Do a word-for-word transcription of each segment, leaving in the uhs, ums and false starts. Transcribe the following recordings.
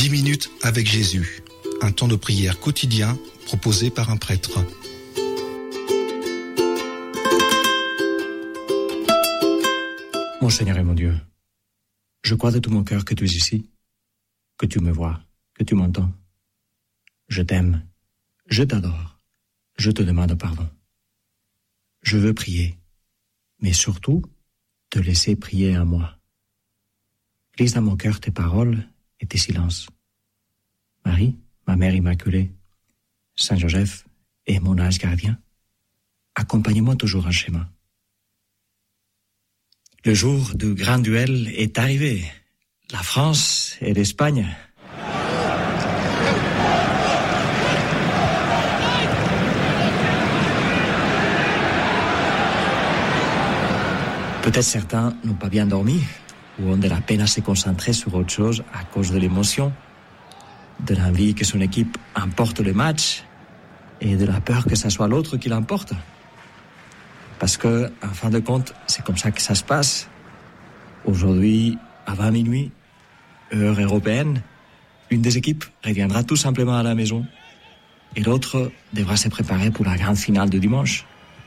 dix minutes avec Jésus, un temps de prière quotidien proposé par un prêtre. Mon Seigneur et mon Dieu, je crois de tout mon cœur que tu es ici, que tu me vois, que tu m'entends. Je t'aime, je t'adore, je te demande pardon. Je veux prier, mais surtout te laisser prier à moi. Glisse dans mon cœur tes paroles et tes silences. Marie, ma mère immaculée, Saint Joseph et mon ange gardien, accompagnez-moi toujours en chemin. Le jour du grand duel est arrivé. La France et l'Espagne. Peut-être certains n'ont pas bien dormi ou ont de la peine à se concentrer sur autre chose à cause de l'émotion, de l'envie que son équipe emporte le match et de la peur que ce soit l'autre qui l'emporte. Parce que, en fin de compte, c'est comme ça que ça se passe. Aujourd'hui, à vingt minuit, heure européenne, une des équipes reviendra tout simplement à la maison et l'autre devra se préparer pour la grande finale du dimanche.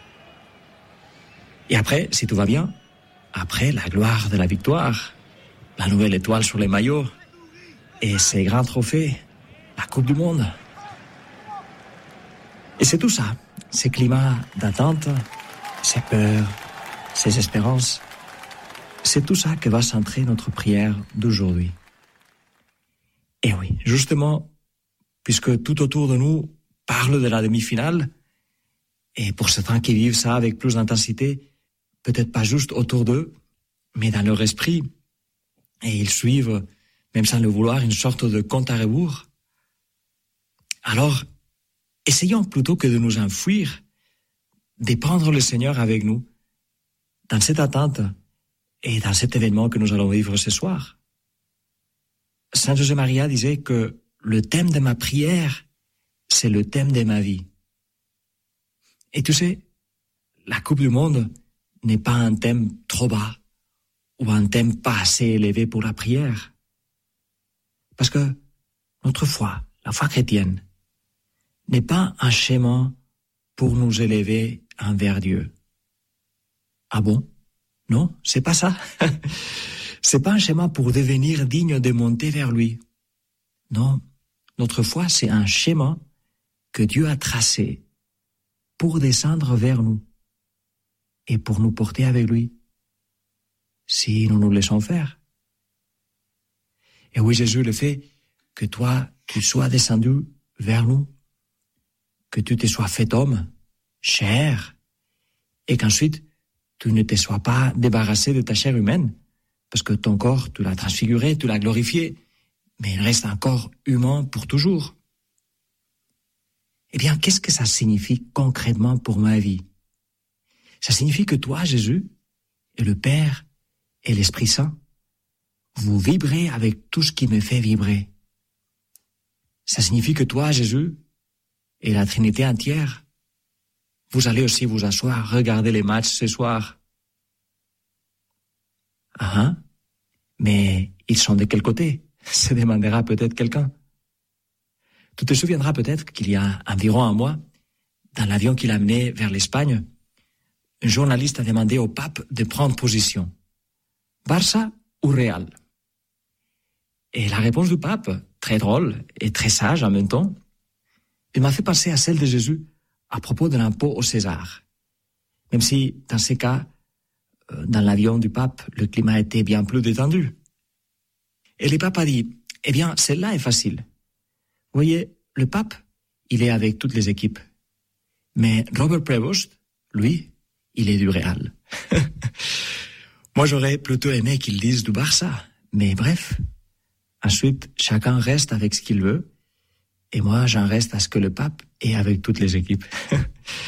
Et après, si tout va bien, après la gloire de la victoire, la nouvelle étoile sur les maillots et ces grands trophées, la Coupe du Monde. Et c'est tout ça, ces climats d'attente, ces peurs, ces espérances. C'est tout ça que va centrer notre prière d'aujourd'hui. Et oui, justement, puisque tout autour de nous parle de la demi-finale, et pour certains qui vivent ça avec plus d'intensité, peut-être pas juste autour d'eux, mais dans leur esprit, et ils suivent, même sans le vouloir, une sorte de compte à rebours. Alors, essayons plutôt que de nous enfuir, de prendre le Seigneur avec nous, dans cette attente et dans cet événement que nous allons vivre ce soir. Saint José Maria disait que le thème de ma prière, c'est le thème de ma vie. Et tu sais, la Coupe du Monde n'est pas un thème trop bas ou un thème pas assez élevé pour la prière. Parce que notre foi, la foi chrétienne, n'est pas un schéma pour nous élever envers Dieu. Ah bon? Non, c'est pas ça. C'est pas un schéma pour devenir digne de monter vers lui. Non, notre foi, c'est un schéma que Dieu a tracé pour descendre vers nous et pour nous porter avec lui, si nous nous laissons faire. Et oui, Jésus, le fait que toi, tu sois descendu vers nous, que tu te sois fait homme, chair, et qu'ensuite, tu ne te sois pas débarrassé de ta chair humaine, parce que ton corps, tu l'as transfiguré, tu l'as glorifié, mais il reste un corps humain pour toujours. Eh bien, qu'est-ce que ça signifie concrètement pour ma vie? Ça signifie que toi, Jésus, et le Père, et l'Esprit Saint, vous vibrez avec tout ce qui me fait vibrer. Ça signifie que toi, Jésus, et la Trinité entière, vous allez aussi vous asseoir, regarder les matchs ce soir. Ah, hein? Mais ils sont de quel côté? Se demandera peut-être quelqu'un. Tu te souviendras peut-être qu'il y a environ un mois, dans l'avion qui l'amenait vers l'Espagne, un journaliste a demandé au pape de prendre position. Barça ou Real? Et la réponse du pape, très drôle et très sage en même temps, il m'a fait penser à celle de Jésus à propos de l'impôt au César. Même si, dans ces cas, dans l'avion du pape, le climat était bien plus détendu. Et le pape a dit, eh bien, celle-là est facile. Vous voyez, le pape, il est avec toutes les équipes. Mais Robert Prevost, lui, il est du Real. Moi, j'aurais plutôt aimé qu'il dise du Barça. Mais bref, ensuite, chacun reste avec ce qu'il veut. Et moi, j'en reste à ce que le pape est avec toutes les équipes.